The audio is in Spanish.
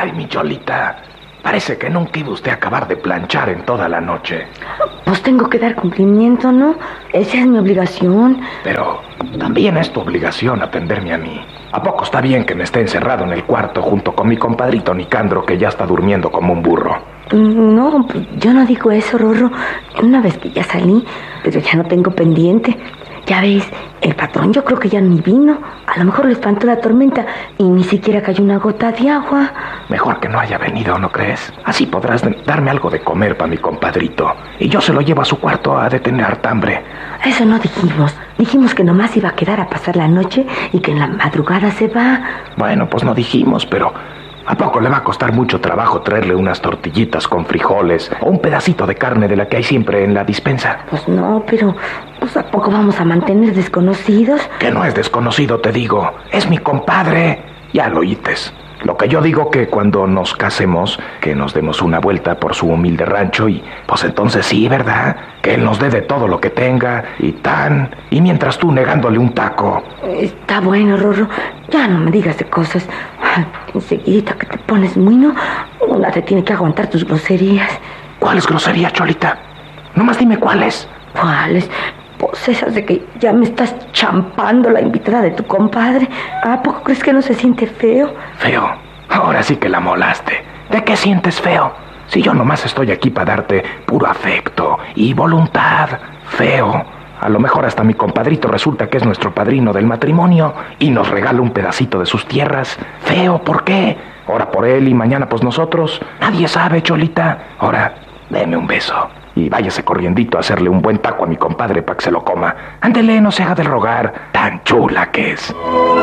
Ay, mi Cholita, parece que nunca iba usted a acabar de planchar en toda la noche. Pues tengo que dar cumplimiento, ¿no? Esa es mi obligación. Pero también es tu obligación atenderme a mí. ¿A poco está bien que me esté encerrado en el cuarto junto con mi compadrito Nicandro, que ya está durmiendo como un burro? No, pues yo no digo eso, Rorro. Una vez que ya salí, pero ya no tengo pendiente. Ya ves, el patrón yo creo que ya ni vino. A lo mejor le espantó la tormenta y ni siquiera cayó una gota de agua. Mejor que no haya venido, ¿no crees? Así podrás darme algo de comer para mi compadrito. Y yo se lo llevo a su cuarto a detener hartambre. Eso no dijimos. Dijimos que nomás iba a quedar a pasar la noche y que en la madrugada se va. Bueno, pues no dijimos, pero ¿a poco le va a costar mucho trabajo traerle unas tortillitas con frijoles o un pedacito de carne de la que hay siempre en la dispensa? Pues no, pero pues ¿a poco vamos a mantener desconocidos? Que no es desconocido, te digo. Es mi compadre. Ya lo oítes. Lo que yo digo que cuando nos casemos, que nos demos una vuelta por su humilde rancho y pues entonces sí, ¿verdad? Que él nos dé de todo lo que tenga y mientras tú negándole un taco. Está bueno, Rorro. Ya no me digas de cosas. Enseguida que te pones muy, ¿no? Una te tiene que aguantar tus groserías. ¿Cuáles groserías, Cholita? Nomás dime cuáles. ¿Cuáles? Pues esas de que ya me estás champando la invitada de tu compadre. ¿A poco crees que no se siente feo? ¿Feo? Ahora sí que la molaste. ¿De qué sientes feo? Si yo nomás estoy aquí para darte puro afecto y voluntad. Feo. A lo mejor hasta mi compadrito resulta que es nuestro padrino del matrimonio y nos regala un pedacito de sus tierras. Feo, ¿por qué? Ahora por él y mañana pues nosotros. Nadie sabe, Cholita. Ahora, deme un beso. Y váyase corriendito a hacerle un buen taco a mi compadre para que se lo coma. Ándele, no se haga de rogar. Tan chula que es.